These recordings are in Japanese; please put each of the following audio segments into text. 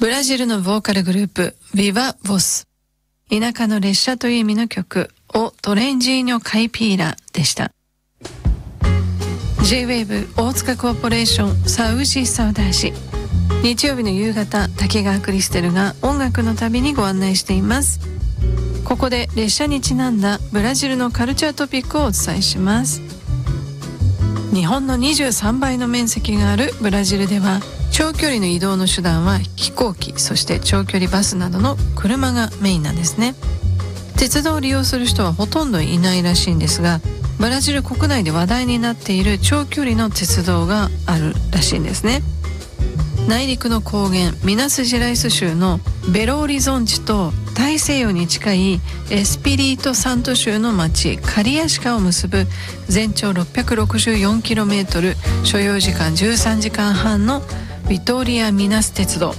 ブラジルのボーカルグループViva Voz、田舎の列車という意味の曲をトレンジーニョカイピーラでした。 J-WAVE 大塚コーポレーションサウジサウダージ、日曜日の夕方、滝川クリステルが音楽の旅にご案内しています。ここで列車にちなんだブラジルのカルチャートピックをお伝えします。日本の23倍の面積があるブラジルでは、長距離の移動の手段は飛行機、そして長距離バスなどの車がメインなんですね。鉄道を利用する人はほとんどいないらしいんですが、ブラジル国内で話題になっている長距離の鉄道があるらしいんですね。内陸の高原ミナスジェライス州のベロオリゾンチと大西洋に近いエスピリートサント州の町カリアシカを結ぶ全長 664km、 所要時間13時間半のビトリアミナス鉄道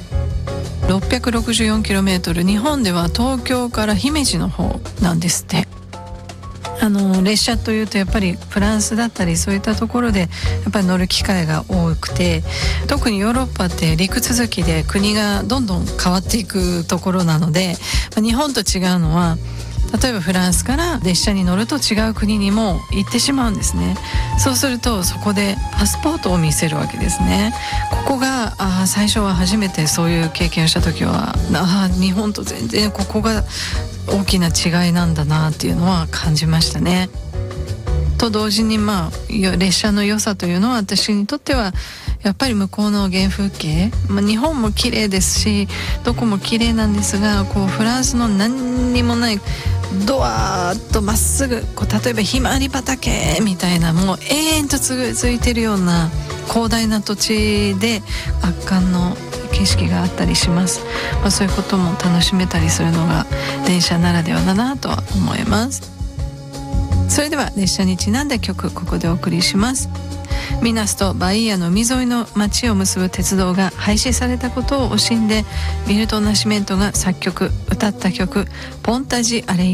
664km、 日本では東京から姫路の方なんですって。列車というとやっぱりフランスだったりそういったところでやっぱり乗る機会が多くて、特にヨーロッパって陸続きで国がどんどん変わっていくところなので、日本と違うのは、例えばフランスから列車に乗ると違う国にも行ってしまうんですね。そうするとそこでパスポートを見せるわけですね。ここが最初は初めてそういう経験をした時は日本と全然ここが大きな違いなんだなっていうのは感じましたね。と同時に列車の良さというのは私にとってはやっぱり向こうの原風景、日本も綺麗ですしどこも綺麗なんですが、フランスの何にもないドワーッとまっすぐ例えばひまわり畑みたいな、もう永遠と続いてるような広大な土地で圧巻の景色があったりします。そういうことも楽しめたりするのが電車ならではだなとは思います。それでは列車にちなんだ曲、ここでお送りします。ミナスとバイアの海沿いの街を結ぶ鉄道が廃止されたことを惜しんでミルトン・ナシメントが作曲歌った曲ポンタジ・アレイ